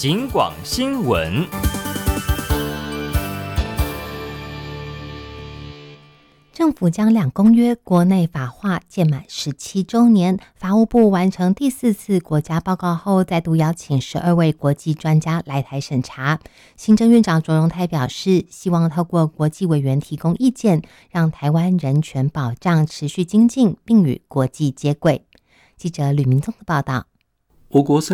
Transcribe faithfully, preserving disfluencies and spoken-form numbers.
警广新闻。 政府将两公约国内法化届满十七周年，法务部完成第四次国家报告后，再度邀请十二位国际专家来台审查。行政院长卓荣泰表示，希望透过国际委员提供意见，让台湾人权保障持续精进，并与国际接轨。记者吕明宗的报道。 我国